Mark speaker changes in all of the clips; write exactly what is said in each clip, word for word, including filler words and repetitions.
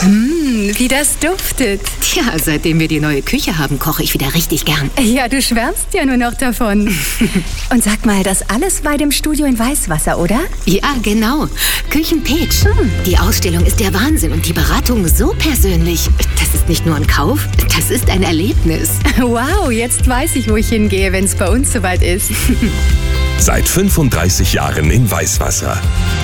Speaker 1: Mmh, wie das duftet.
Speaker 2: Tja, seitdem wir die neue Küche haben, koche ich wieder richtig gern.
Speaker 1: Ja, du schwärmst ja nur noch davon. Und sag mal, das alles bei dem Studio in Weißwasser, oder?
Speaker 2: Ja, genau. Küchenpeach. Hm. Die Ausstellung ist der Wahnsinn und die Beratung so persönlich. Das ist nicht nur ein Kauf, das ist ein Erlebnis.
Speaker 1: Wow, jetzt weiß ich, wo ich hingehe, wenn es bei uns soweit ist.
Speaker 3: Seit fünfunddreißig Jahren in Weißwasser.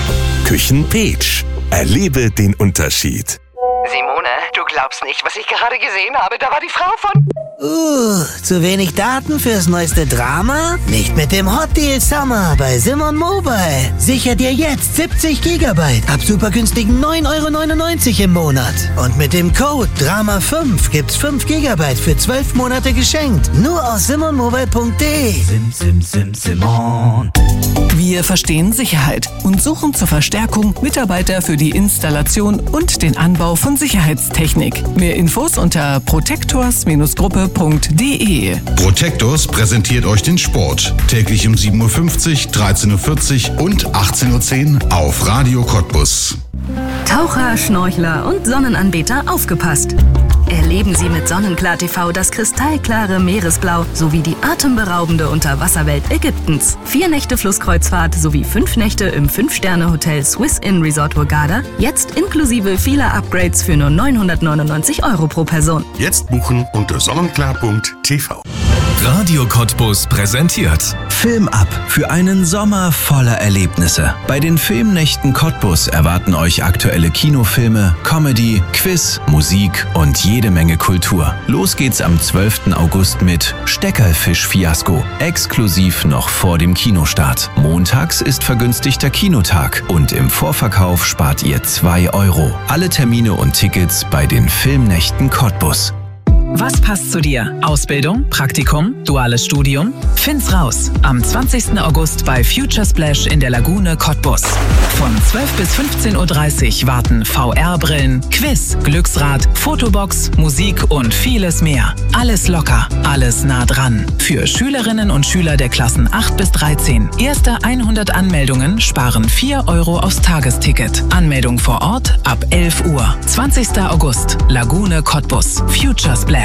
Speaker 3: Küchenpeach. Erlebe den Unterschied.
Speaker 4: Simone, du glaubst nicht, was ich gerade gesehen habe. Da war die Frau von...
Speaker 5: Uh, zu wenig Daten fürs neueste Drama? Nicht mit dem Hot Deal Summer bei Simon Mobile. Sicher dir jetzt siebzig Gigabyte ab super günstigen neun Euro neunundneunzig im Monat. Und mit dem Code Drama fünf gibt's fünf Gigabyte für zwölf Monate geschenkt. Nur aus simon mobile punkt de.
Speaker 6: Sim, sim, sim, Simon. Wir verstehen Sicherheit und suchen zur Verstärkung Mitarbeiter für die Installation und den Anbau von Sicherheitstechnik. Mehr Infos unter protectors Gruppe punkt de.
Speaker 7: Protectors präsentiert euch den Sport. Täglich um sieben Uhr fünfzig, dreizehn Uhr vierzig und achtzehn Uhr zehn auf Radio Cottbus.
Speaker 8: Taucher, Schnorchler und Sonnenanbeter aufgepasst! Erleben Sie mit Sonnenklar T V das kristallklare Meeresblau sowie die atemberaubende Unterwasserwelt Ägyptens. Vier Nächte Flusskreuzfahrt sowie fünf Nächte im fünf-Sterne-Hotel Swiss Inn Resort Hurghada. Jetzt inklusive vieler Upgrades für nur neunhundertneunundneunzig Euro pro Person.
Speaker 7: Jetzt buchen unter sonnenklar punkt t v.
Speaker 3: Radio Cottbus präsentiert
Speaker 9: Film ab für einen Sommer voller Erlebnisse. Bei den Filmnächten Cottbus erwarten euch aktuelle Kinofilme, Comedy, Quiz, Musik und jede Menge Kultur. Los geht's am zwölften August mit Steckerfisch-Fiasko, exklusiv noch vor dem Kinostart. Montags ist vergünstigter Kinotag und im Vorverkauf spart ihr zwei Euro. Alle Termine und Tickets bei den Filmnächten Cottbus.
Speaker 6: Was passt zu dir? Ausbildung, Praktikum, duales Studium? Find's raus am zwanzigsten August bei Future Splash in der Lagune Cottbus. Von zwölf bis fünfzehn Uhr dreißig warten V R-Brillen, Quiz, Glücksrad, Fotobox, Musik und vieles mehr. Alles locker, alles nah dran. Für Schülerinnen und Schüler der Klassen acht bis dreizehn. Erste hundert Anmeldungen sparen vier Euro aufs Tagesticket. Anmeldung vor Ort ab elf Uhr. zwanzigsten August, Lagune Cottbus. Future Splash.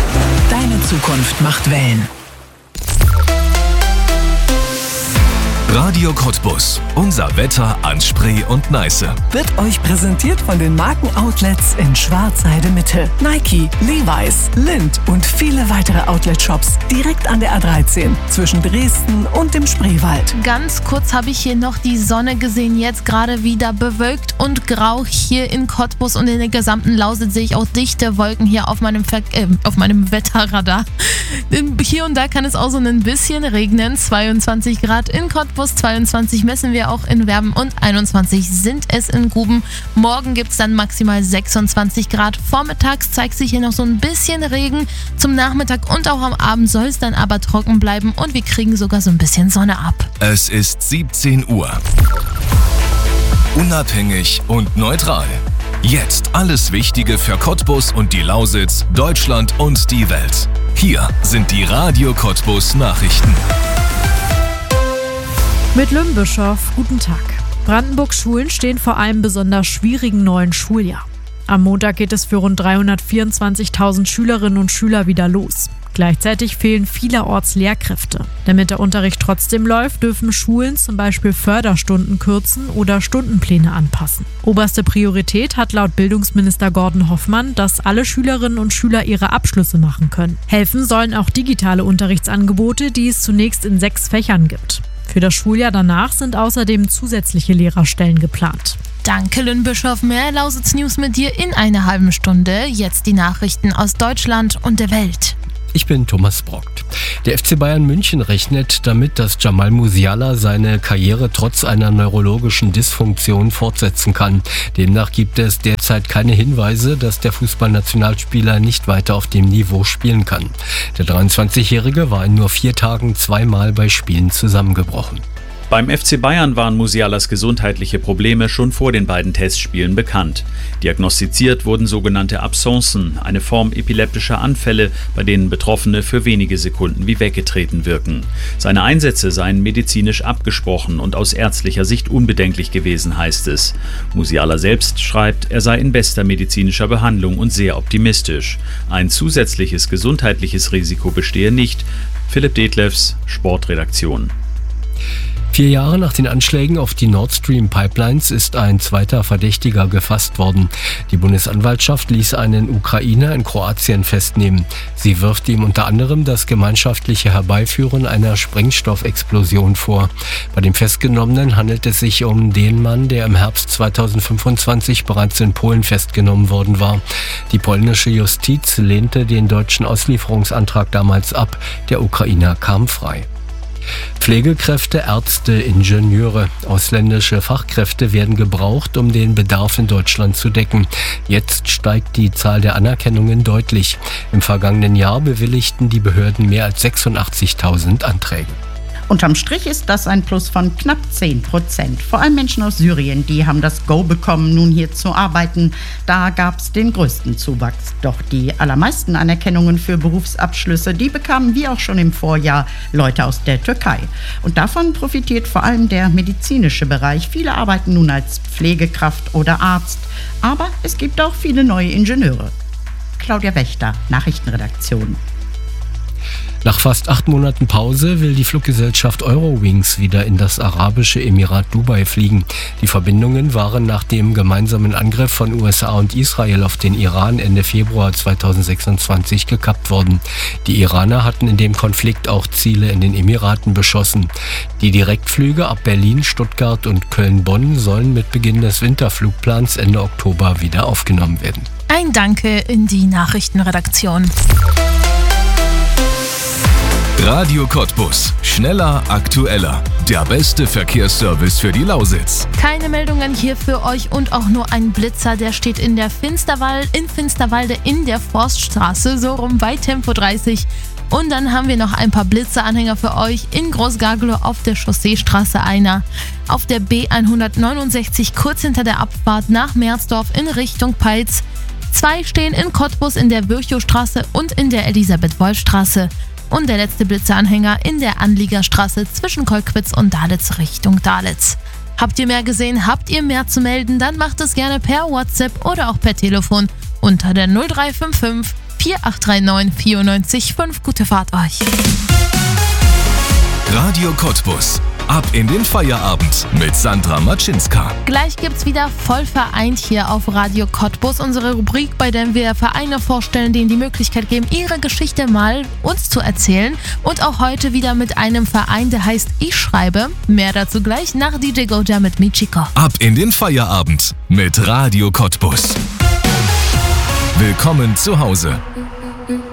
Speaker 6: Deine Zukunft macht Wellen.
Speaker 3: Radio Cottbus. Unser Wetter an Spree und Neiße.
Speaker 6: Wird euch präsentiert von den Markenoutlets in Schwarzheide Mitte. Nike, Levi's, Lindt und viele weitere Outlet-Shops direkt an der A dreizehn zwischen Dresden und dem Spreewald.
Speaker 10: Ganz kurz habe ich hier noch die Sonne gesehen, jetzt gerade wieder bewölkt und grau hier in Cottbus und in der gesamten Lausitz sehe ich auch dichte Wolken hier auf meinem, Ver- äh, auf meinem Wetterradar. Hier und da kann es auch so ein bisschen regnen, zweiundzwanzig Grad in Cottbus. zweiundzwanzig messen wir auch in Werben und einundzwanzig sind es in Guben. Morgen gibt es dann maximal sechsundzwanzig Grad. Vormittags zeigt sich hier noch so ein bisschen Regen. Zum Nachmittag und auch am Abend soll es dann aber trocken bleiben und wir kriegen sogar so ein bisschen Sonne ab.
Speaker 3: Es ist siebzehn Uhr. Unabhängig und neutral. Jetzt alles Wichtige für Cottbus und die Lausitz, Deutschland und die Welt. Hier sind die Radio Cottbus Nachrichten.
Speaker 11: Mit Lümbischow, guten Tag. Brandenburgs Schulen stehen vor einem besonders schwierigen neuen Schuljahr. Am Montag geht es für rund dreihundertvierundzwanzigtausend Schülerinnen und Schüler wieder los. Gleichzeitig fehlen vielerorts Lehrkräfte. Damit der Unterricht trotzdem läuft, dürfen Schulen zum Beispiel Förderstunden kürzen oder Stundenpläne anpassen. Oberste Priorität hat laut Bildungsminister Gordon Hoffmann, dass alle Schülerinnen und Schüler ihre Abschlüsse machen können. Helfen sollen auch digitale Unterrichtsangebote, die es zunächst in sechs Fächern gibt. Für das Schuljahr danach sind außerdem zusätzliche Lehrerstellen geplant.
Speaker 10: Danke, Lynn-Bischof. Mehr Lausitz News mit dir in einer halben Stunde. Jetzt die Nachrichten aus Deutschland und der Welt.
Speaker 12: Ich bin Thomas Brockt. Der F C Bayern München rechnet damit, dass Jamal Musiala seine Karriere trotz einer neurologischen Dysfunktion fortsetzen kann. Demnach gibt es derzeit keine Hinweise, dass der Fußballnationalspieler nicht weiter auf dem Niveau spielen kann. Der dreiundzwanzigjährige war in nur vier Tagen zweimal bei Spielen zusammengebrochen.
Speaker 13: Beim F C Bayern waren Musialas gesundheitliche Probleme schon vor den beiden Testspielen bekannt. Diagnostiziert wurden sogenannte Absencen, eine Form epileptischer Anfälle, bei denen Betroffene für wenige Sekunden wie weggetreten wirken. Seine Einsätze seien medizinisch abgesprochen und aus ärztlicher Sicht unbedenklich gewesen, heißt es. Musiala selbst schreibt, er sei in bester medizinischer Behandlung und sehr optimistisch. Ein zusätzliches gesundheitliches Risiko bestehe nicht. Philipp Detlefs, Sportredaktion.
Speaker 12: Vier Jahre nach den Anschlägen auf die Nord Stream Pipelines ist ein zweiter Verdächtiger gefasst worden. Die Bundesanwaltschaft ließ einen Ukrainer in Kroatien festnehmen. Sie wirft ihm unter anderem das gemeinschaftliche Herbeiführen einer Sprengstoffexplosion vor. Bei dem Festgenommenen handelt es sich um den Mann, der im Herbst zweitausendfünfundzwanzig bereits in Polen festgenommen worden war. Die polnische Justiz lehnte den deutschen Auslieferungsantrag damals ab. Der Ukrainer kam frei. Pflegekräfte, Ärzte, Ingenieure, ausländische Fachkräfte werden gebraucht, um den Bedarf in Deutschland zu decken. Jetzt steigt die Zahl der Anerkennungen deutlich. Im vergangenen Jahr bewilligten die Behörden mehr als sechsundachtzigtausend Anträge.
Speaker 14: Unterm Strich ist das ein Plus von knapp zehn Prozent. Vor allem Menschen aus Syrien, die haben das Go bekommen, nun hier zu arbeiten. Da gab es den größten Zuwachs. Doch die allermeisten Anerkennungen für Berufsabschlüsse, die bekamen wie auch schon im Vorjahr Leute aus der Türkei. Und davon profitiert vor allem der medizinische Bereich. Viele arbeiten nun als Pflegekraft oder Arzt. Aber es gibt auch viele neue Ingenieure. Claudia Wächter, Nachrichtenredaktion.
Speaker 12: Nach fast acht Monaten Pause will die Fluggesellschaft Eurowings wieder in das arabische Emirat Dubai fliegen. Die Verbindungen waren nach dem gemeinsamen Angriff von U S A und Israel auf den Iran Ende Februar zweitausendsechsundzwanzig gekappt worden. Die Iraner hatten in dem Konflikt auch Ziele in den Emiraten beschossen. Die Direktflüge ab Berlin, Stuttgart und Köln-Bonn sollen mit Beginn des Winterflugplans Ende Oktober wieder aufgenommen werden.
Speaker 10: Ein Danke in die Nachrichtenredaktion.
Speaker 3: Radio Cottbus. Schneller, aktueller. Der beste Verkehrsservice für die Lausitz.
Speaker 10: Keine Meldungen hier für euch und auch nur ein Blitzer, der steht in der Finsterwald, in Finsterwalde in der Forststraße, so rum bei Tempo dreißig. Und dann haben wir noch ein paar Blitzeranhänger für euch in Großgarglow auf der Chausseestraße einer. Auf der B hundertneunundsechzig kurz hinter der Abfahrt nach Merzdorf in Richtung Peitz. Zwei stehen in Cottbus in der Virchowstraße und in der Elisabeth-Wolf-Straße. Und der letzte Blitzeranhänger in der Anliegerstraße zwischen Kolkwitz und Dalitz Richtung Dalitz. Habt ihr mehr gesehen, habt ihr mehr zu melden, dann macht es gerne per WhatsApp oder auch per Telefon unter der null drei fünf fünf vier acht drei neun vier neun fünf. Gute Fahrt euch.
Speaker 3: Radio Cottbus. Ab in den Feierabend mit Sandra Matschinska.
Speaker 10: Gleich gibt's wieder voll vereint hier auf Radio Cottbus, unsere Rubrik, bei der wir Vereine vorstellen, denen die Möglichkeit geben, ihre Geschichte mal uns zu erzählen. Und auch heute wieder mit einem Verein, der heißt Ich Schreibe. Mehr dazu gleich nach D J Goja mit Michiko.
Speaker 3: Ab in den Feierabend mit Radio Cottbus. Willkommen zu Hause.